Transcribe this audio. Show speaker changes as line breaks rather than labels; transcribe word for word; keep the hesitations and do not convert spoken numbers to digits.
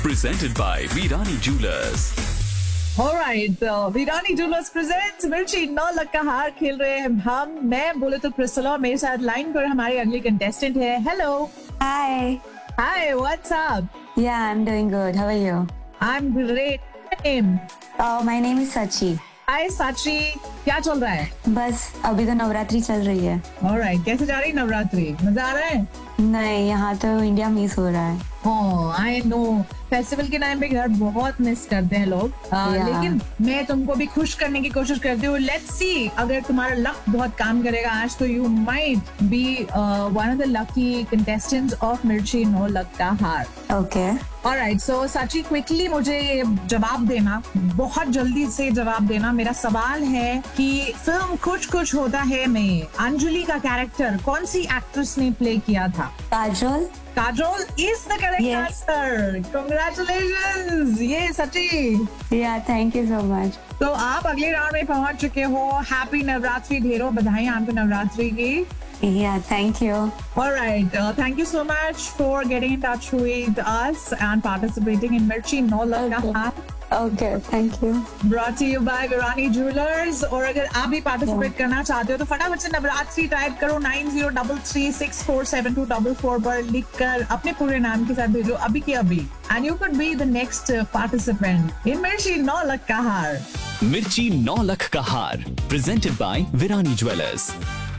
presented by Virani Jewelers.
Alright, so Virani Jewelers presents मिर्ची नौ लाख का हार खेल रहे हैं हम। मैं बोले तो प्रिस्सिला और मेरे साथ लाइन पर हमारे अगले कंटेस्टेंट है। Hello.
Hi.
Hi, what's up?
Yeah, I'm doing good. How are you?
I'm great. Name?
Oh, my name is Sachi.
Hi Sachi, क्या चल रहा है?
बस अभी तो नवरात्रि चल रही है।
Alright, कैसे जा रही है नवरात्रि? मजा आ रहा है?
नहीं, यहाँ तो इंडिया मिस हो रहा है।
Oh, I know. फेस्टिवल के टाइम पे घर बहुत मिस करते हैं लोग। uh,
Yeah.
लेकिन मैं तुमको भी खुश करने की कोशिश करती हूँ। लेट्स सी अगर तुम्हारा लक बहुत काम करेगा आज तो you might be one of the lucky contestants of मिर्ची नो लक का हार।
Okay.
ऑलराइट, सो सची क्विकली मुझे ये जवाब देना, बहुत जल्दी से जवाब देना। मेरा सवाल है कि फिल्म कुछ कुछ होता है में अंजलि का कैरेक्टर कौन सी एक्ट्रेस ने प्ले किया था?
Kajol?
Kajol is the correct
Yes.
answer. Congratulations! ये सची।
Yeah, thank you so much.
तो आप अगले राउंड में पहुंच चुके हो। हैप्पी नवरात्रि, ढेरों बधाई आपको नवरात्रि की।
Yeah, thank you.
All right, uh, thank you so much for getting in touch with us and participating in Mirchi No Luck
Okay.
Ka
Okay, thank you.
brought to you by Virani Jewelers। और अगर आप भी participate करना चाहते हो तो फटाफट से नवरात्रि टाइप करो nine zero three three six four seven to four four पर लिखकर अपने पूरे नाम के साथ भेजो अभी के अभी, and you could be the next participant in मिर्ची नौ लक का हार।
Mirchi नौ लाख का हार presented by Virani Jewelers.